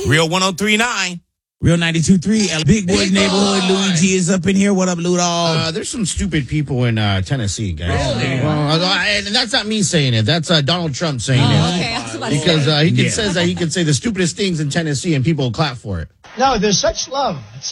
Real 103.9. Real 92.3. Big Boys Neighborhood. Luigi is up in here. What up, Ludol? There's some stupid people in Tennessee, guys. Really? And that's not me saying it. That's Donald Trump saying it. Okay, I was about to Because say. says that he can say the stupidest things in Tennessee and people will clap for it. No, there's such love. It's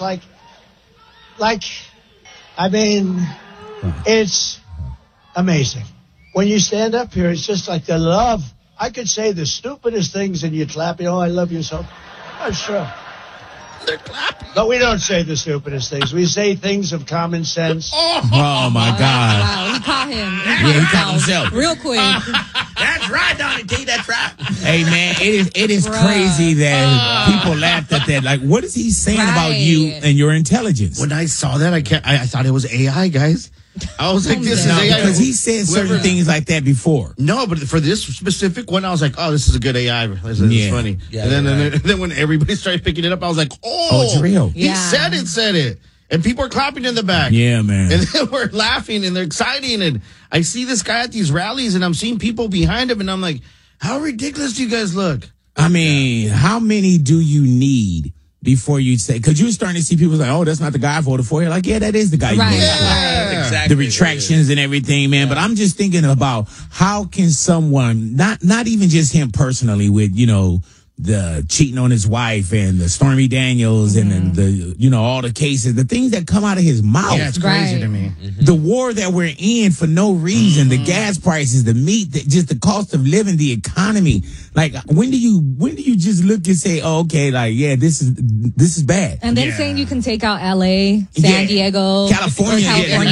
it's amazing. When you stand up here, it's just like the love. I could say the stupidest things and you clap. I love you so. That's true. They're clapping. But we don't say the stupidest things. We say things of common sense. Oh, my God. Wow, he caught him. Yeah, he caught himself. Real quick. That's right, Donnie T. That's right. Hey, man, it is crazy that people laughed at that. Like, what is he saying about you and your intelligence? When I saw that, I thought it was AI, guys. I was like, this is AI. Because he said certain things like that before. No, but for this specific one, I was like, oh, this is a good AI. This is funny. Yeah, and then when everybody started picking it up, I was like, it's real. He said it. And people are clapping in the back. Yeah, man. And then we're laughing and they're exciting. And I see this guy at these rallies and I'm seeing people behind him and I'm like, how ridiculous do you guys look? I mean, how many do you need before you say, because you're starting to see people like, oh, that's not the guy I voted for. You're like, yeah, that is the guy you voted for. Exactly. The retractions and everything, man. But I'm just thinking about how can someone, not even just him personally with, the cheating on his wife and the Stormy Daniels and the all the cases, the things that come out of his mouth. Yeah, it's crazy to me. The war that we're in for no reason, the gas prices, the meat, just the cost of living, the economy. Like, when do you just look and say, oh, okay, like, yeah, this is bad. And then saying you can take out LA, San Diego, California.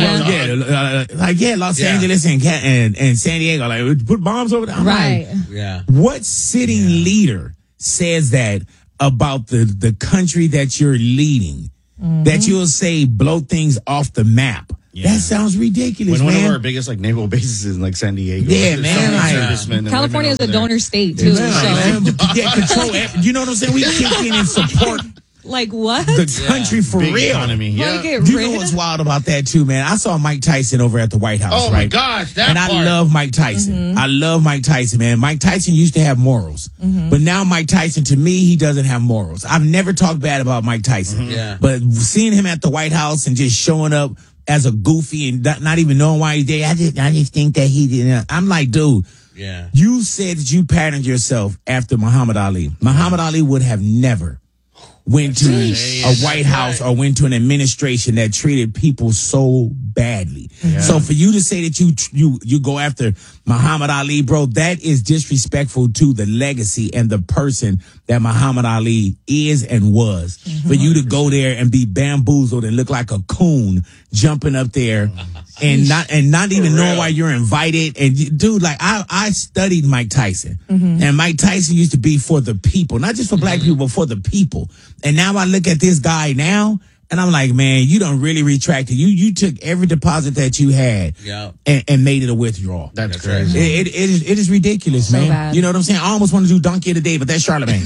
Los Angeles and San Diego, like, put bombs over there. I'm like, what sitting leader says that about the country that you're leading, that you'll say blow things off the map? That sounds ridiculous, When man. one of our biggest naval bases is in San Diego. Yeah, man. California is a donor state too. Control. You know what I'm saying? We kick in and support. Like what? The country for Big real. Economy. Yeah. You know what's wild about that too, man? I saw Mike Tyson over at the White House. Oh my gosh, I love Mike Tyson. I love Mike Tyson, man. Mike Tyson used to have morals, but now Mike Tyson, to me, he doesn't have morals. I've never talked bad about Mike Tyson, but seeing him at the White House and just showing up as a goofy and not even knowing why he's there, I just think that he didn't. I'm like, dude. Yeah. You said that you patterned yourself after Muhammad Ali. Muhammad Ali would have never went to a White House or went to an administration that treated people so badly. So for you to say that you go after Muhammad Ali, bro, that is disrespectful to the legacy and the person that Muhammad Ali is and was. For you to go there and be bamboozled and look like a coon jumping up there and not even knowing why you're invited. And dude, like I studied Mike Tyson, and Mike Tyson used to be for the people, not just for black people, but for the people. And now I look at this guy now, and I'm like, man, you done really retracted. You took every deposit that you had and made it a withdrawal. That's crazy. It is ridiculous, man. Bad. You know what I'm saying? I almost want to do Donkey of the Day, but that's Charlemagne.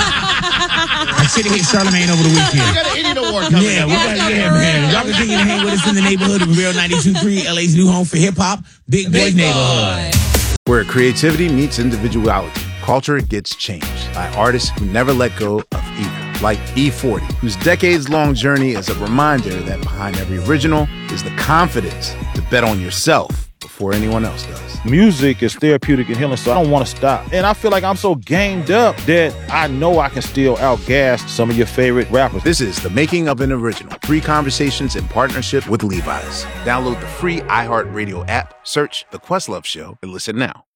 I should have hit Charlemagne over the weekend. We got an Idiot Award coming up. Man. Y'all continue to hang with us in the neighborhood of Real 92.3, LA's new home for hip hop, Big Boys Neighborhood. Where creativity meets individuality, culture gets changed by artists who never let go of either. Like E40, whose decades-long journey is a reminder that behind every original is the confidence to bet on yourself before anyone else does. Music is therapeutic and healing, so I don't want to stop. And I feel like I'm so gamed up that I know I can still outgas some of your favorite rappers. This is The Making of an Original. 3 conversations in partnership with Levi's. Download the free iHeartRadio app, search The Questlove Show, and listen now.